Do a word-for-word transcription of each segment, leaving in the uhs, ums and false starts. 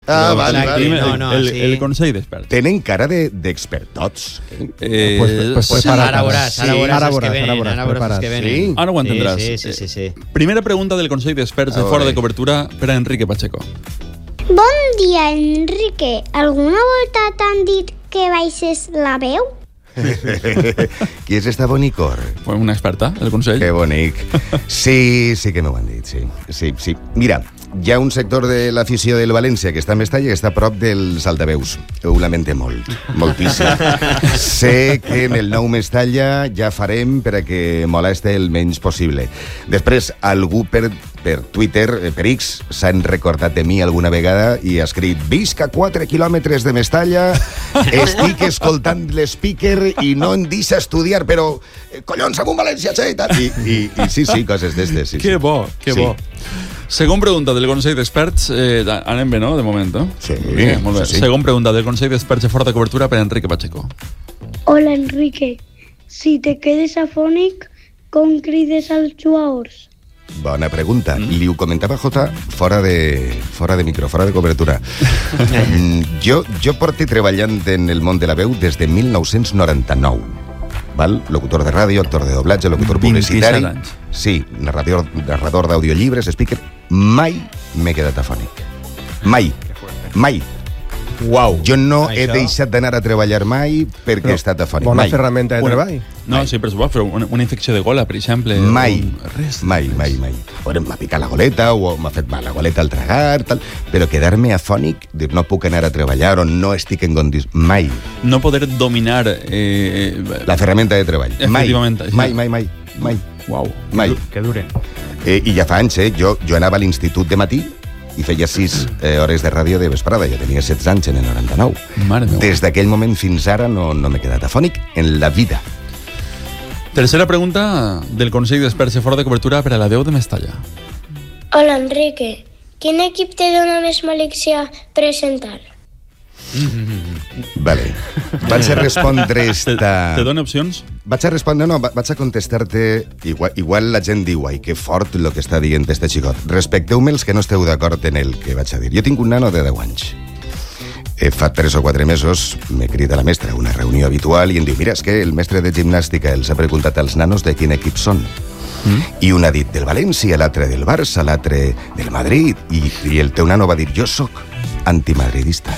Ah, vale, vale. No, no, el, sí. el Consell d'Experts. Tenen cara d'expertots. De, Eh, Pues, pues, pues Sí, para ara veuràs, sí. ara veuràs Ara els que veuràs, venen, ara veuràs, ara veuràs els prepara't. que venen. Sí? Ara ho entendràs. Sí, sí, sí, sí. Primera pregunta del Consell d'Experts de A Fora veure. de Cobertura per a Enrique Pacheco. Bon dia, Enrique. Alguna volta t'han dit que baixes la veu? Qui és esta bonicor? Fue una experta del Consell. Que bonic. Sí, sí que m'ho han dit, sí. Sí, sí. Mira, hi ha un sector de l'afició del València que està a Mestalla que està a prop dels altaveus. Ho lamenté molt, moltíssim. Sé que en el nou Mestalla ja farem per a que moleste el menys possible. Després, algú per, per Twitter, per X, s'han recordat de mi alguna vegada i ha escrit: visc a quatre quilòmetres de Mestalla, estic escoltant l'speaker i no em deixa estudiar, però eh, collons, amb un València, sí, i tal. I, i, i sí, sí, coses d'estes. Sí, Que sí. bo, que Sí. bo. Segon pregunta del Consell d'Experts. Eh, anem bé, no?, de moment, no? Sí, Eh, molt bé. sí, sí. Segon pregunta del Consell d'Experts de Fora de Cobertura per a Enrique Pacheco. Hola, Enrique. Si te quedes afònic, com crides als jugadors? Bona pregunta. Mm. Li ho comentava Jota fora de, fora de micro, fora de cobertura. mm, jo, jo porto treballant en el món de la veu des de mil nou-cents noranta-nou. Val? Locutor de ràdio, actor de doblatge, locutor publicitari. vint-i-set anys. Sí, narrador, narrador d'audiollibres, speaker. Mai m'he quedat afònic. Mai. Mai. Uau. Jo no he Això- deixat d'anar a treballar mai perquè Però he estat afònic. Bona Mai. ferramenta de Una- treball. No, sí, per supost, però una, una infecció de gola, per exemple. Mai, un- Res. mai, mai, mai. Bueno, m'ha picat la goleta o m'ha fet mal la goleta al tragar, tal, però quedar-me afònic, dir no puc anar a treballar o no estic en condicions... Mai. No poder dominar... Eh, La ferramenta de treball. Mai, Efectivament, això. mai, mai, mai, mai, Uau. mai. Que dure. Eh, I ja fa anys, eh? Jo, jo anava a l'institut de matí i feia sis eh, hores de ràdio de vesprada. Jo tenia setze anys en el noranta-nou. Mare meva. Des d'aquell moment fins ara no, no m'he quedat afònic en la vida. Tercera pregunta del Consell d'Experts de Fora de Cobertura per a la deu de Mestalla. Hola, Enrique. Quin equip te dona més malícia presentar? Vale. Vaig a respondre Te, esta... te dona opcions? Vaig a respondre, no, va- vaig a contestar-te... Igual, igual la gent diu, ai, que fort el que està dient este xicot. Respecteu-me els que no esteu d'acord en el que vaig a dir. Jo tinc un nano de deu anys. Eh, fa tres o quatre mesos me crida la mestra a una reunió habitual i em diu: mira, és que el mestre de gimnàstica els ha preguntat als nanos de quin equip són. Mm. I un ha dit del València, l'altre del Barça, l'altre del Madrid, i, i el teu nano va dir: jo sóc antimadridista.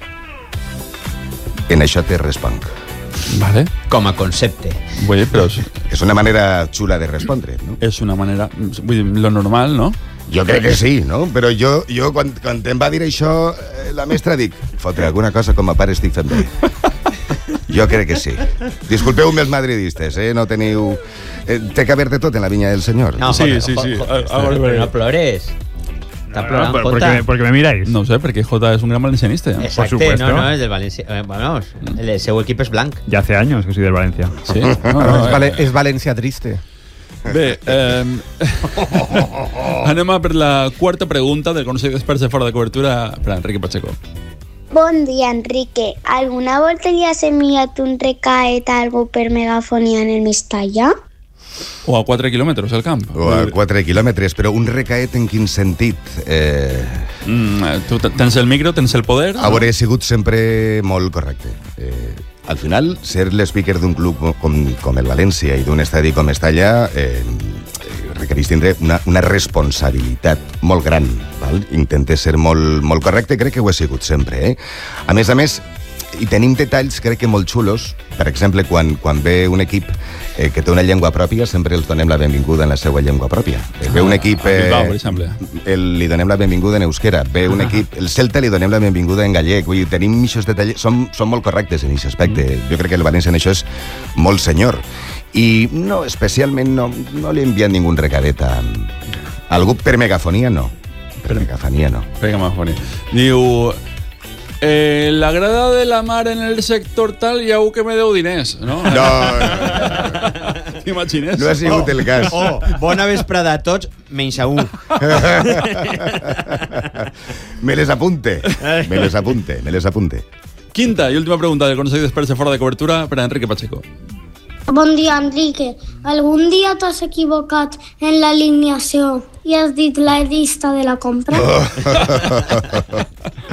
En això te responc. Vale. Com a concepte. Vull dir, però és, És una manera xula de respondre, no? és una manera... Vull dir, lo normal, no? Jo crec que sí, no? Però jo, jo quan, quan em va dir això, eh, la mestra, dic: fotre alguna cosa com a pare estic fent bé. Jo crec que sí. Disculpeu-me els madridistes, eh? No teniu... Eh, té que haver de tot en la vinya del senyor. No, Sí, joder, sí, jo- sí. jo- Ah, ah, però vale. no plores. Està plorant, por- Jota. porque, porque me miráis. No ho sé, perquè Jota és un gran valencianista. Exacte, supuesto. no, no, és del València. Eh, Vamos, el seu equip és blanc. Ya hace años que soy del Valencia. Sí? No, No, no, és, eh. vale, és València triste. Bé, eh, anem a per la quarta pregunta del Consell d'Experts de Fora de Cobertura per a Enrique Pacheco. Bon dia, Enrique. Alguna volta li has enviat un recaet a algú per megafonia en el Mestalla? O a quatre quilòmetres del camp. O a quatre quilòmetres, però un recaet en quin sentit? Eh, Mm, tu te- tens el micro, tens el poder. no? hauré sigut sempre molt correcte. Eh, al final, ser l'speaker d'un club com, com el València i d'un estadi com Mestalla eh, requereix tindre una, una responsabilitat molt gran. Val? Intente ser molt, molt correcte, crec que ho he sigut sempre. Eh? A més a més, i tenim detalls, crec que molt xulos. Per exemple, quan, quan ve un equip eh, que té una llengua pròpia, sempre els donem la benvinguda en la seva llengua pròpia. Eh, ve un equip... a Bilbao, per exemple. el, li donem la benvinguda en euskera. Ve un equip... El Celta li donem la benvinguda en gallec. Vull dir, tenim aquests detalls... Som, som molt correctes en aquest aspecte. Mm. Jo crec que el València en això és molt senyor. I no, especialment no, no li he enviat ningú recadet a... Algú per megafonia, no. Per megafonia, no. Vinga, Mahoni. Diu... Eh, la grada de la mar en el sector tal hi ha un que me deu diners, no? No, no, T'imagines? no ha sigut el cas. Oh, bona vesprada a tots, menys a un. Me les apunte. Me les apunte, me les apunte. Quinta i última pregunta del Consell d'Experts de Fora de Cobertura per a Enrique Pacheco. Bon dia, Enrique. Algun dia t'has equivocat en l'alineació i has dit la llista de la compra?